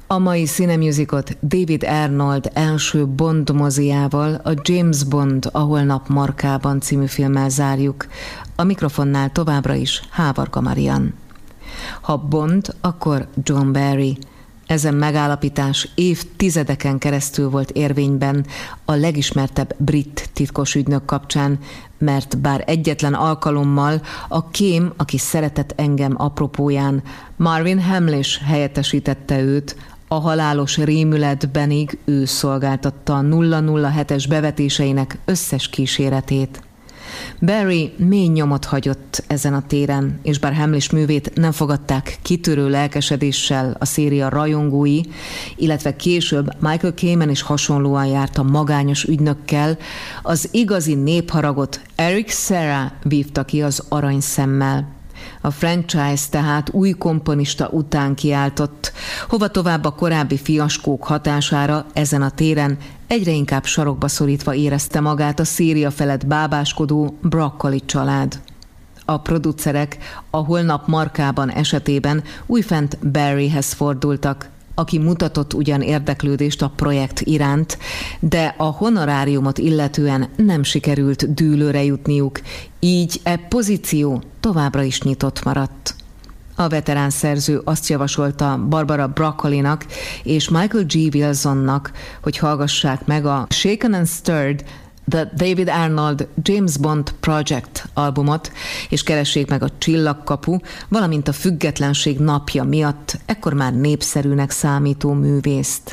A mai Cinemusicot David Arnold első Bond moziával, a James Bond a holnap markában című filmmel zárjuk. A mikrofonnál továbbra is Hávarga Marian. Ha Bond, akkor John Barry. Ezen megállapítás évtizedeken keresztül volt érvényben a legismertebb brit titkos ügynök kapcsán, mert bár egyetlen alkalommal a kém, aki szeretett engem apropóján, Marvin Hamlish helyettesítette őt, a halálos rémületbenig ő szolgáltatta a 007-es bevetéseinek összes kíséretét. Barry mély nyomot hagyott ezen a téren, és bár Hamlish művét nem fogadták kitörő lelkesedéssel a széria rajongói, illetve később Michael Kamen is hasonlóan járt a magányos ügynökkel, az igazi népharagot Eric Serra vívta ki az aranyszemmel. A franchise tehát új komponista után kiáltott, hova tovább a korábbi fiaskók hatására ezen a téren egyre inkább sarokba szorítva érezte magát a széria felett bábáskodó Broccoli család. A producerek a holnap markában esetében újfent Barryhez fordultak, aki mutatott ugyan érdeklődést a projekt iránt, de a honoráriumot illetően nem sikerült dűlőre jutniuk, így e pozíció továbbra is nyitott maradt. A veterán szerző azt javasolta Barbara Broccolinak és Michael G. Wilsonnak, hogy hallgassák meg a Shaken and Stirred, The David Arnold James Bond Project albumot, és keressék meg a Csillagkapu, valamint a Függetlenség napja miatt ekkor már népszerűnek számító művészt.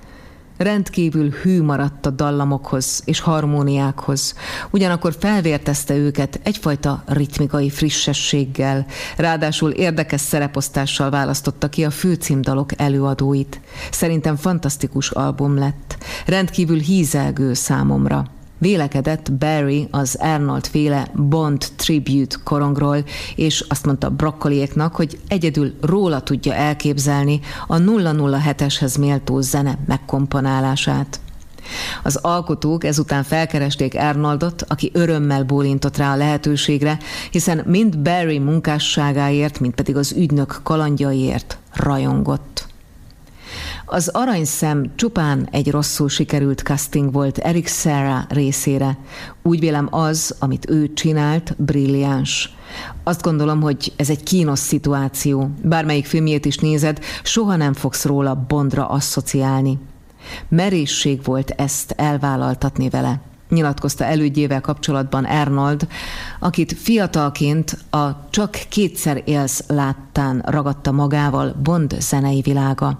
Rendkívül hű maradt a dallamokhoz és harmóniákhoz, ugyanakkor felvértezte őket egyfajta ritmikai frissességgel, ráadásul érdekes szereposztással választotta ki a főcímdalok előadóit. Szerintem fantasztikus album lett, rendkívül hízelgő számomra. Vélekedett Barry az Arnold-féle Bond Tribute korongról, és azt mondta Broccoliéknak, hogy egyedül róla tudja elképzelni a 007-eshez méltó zene megkomponálását. Az alkotók ezután felkeresték Arnoldot, aki örömmel bólintott rá a lehetőségre, hiszen mind Barry munkásságáért, mind pedig az ügynök kalandjaiért rajongott. Az Aranyszem csupán egy rosszul sikerült casting volt Eric Serra részére. Úgy vélem az, amit ő csinált, brilliáns. Azt gondolom, hogy ez egy kínos szituáció. Bármelyik filmjét is nézed, soha nem fogsz róla Bondra asszociálni. Merészség volt ezt elvállaltatni vele, nyilatkozta elődjével kapcsolatban Arnold, akit fiatalként a Csak kétszer élsz láttán ragadta magával Bond zenei világa.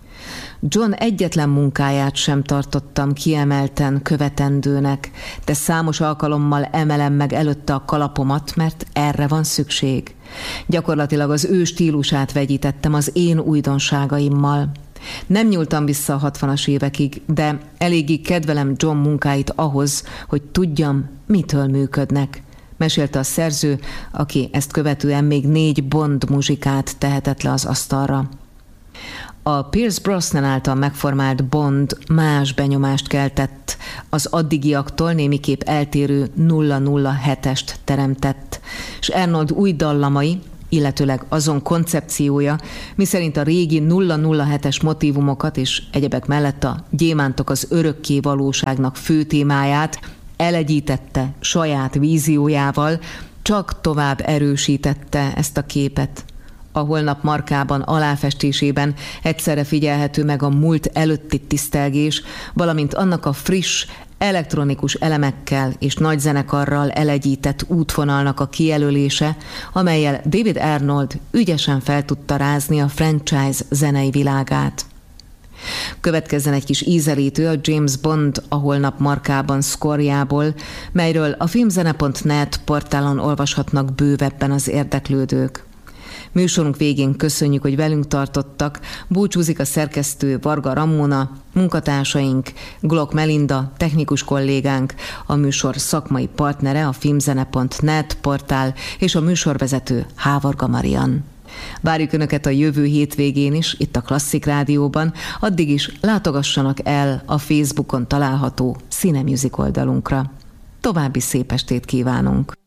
John egyetlen munkáját sem tartottam kiemelten követendőnek, de számos alkalommal emelem meg előtte a kalapomat, mert erre van szükség. Gyakorlatilag az ő stílusát vegyítettem az én újdonságaimmal. Nem nyúltam vissza a 60-as évekig, de eléggé kedvelem John munkáit ahhoz, hogy tudjam, mitől működnek, mesélte a szerző, aki ezt követően még 4 Bond muzsikát tehetett le az asztalra. A Pierce Brosnan által megformált Bond más benyomást keltett, az addigiaktól némiképp eltérő 007-est teremtett, és Arnold új dallamai, illetőleg azon koncepciója, miszerint a régi 007-es motívumokat és egyebek mellett a gyémántok az örökké valóságnak fő témáját elegyítette saját víziójával, csak tovább erősítette ezt a képet. A holnap markában aláfestésében egyszerre figyelhető meg a múlt előtti tisztelgés, valamint annak a friss, elektronikus elemekkel és nagy zenekarral elegyített útvonalnak a kijelölése, amellyel David Arnold ügyesen fel tudta rázni a franchise zenei világát. Következzen egy kis ízelítő a James Bond a holnap markában szkorjából, melyről a filmzene.net portálon olvashatnak bővebben az érdeklődők. Műsorunk végén köszönjük, hogy velünk tartottak. Búcsúzik a szerkesztő Varga Ramona, munkatársaink, Glock Melinda, technikus kollégánk, a műsor szakmai partnere a filmzene.net portál és a műsorvezető Hávarga Marian. Várjuk Önöket a jövő hétvégén is, itt a Klasszik Rádióban, addig is látogassanak el a Facebookon található Cinemusic oldalunkra. További szép estét kívánunk!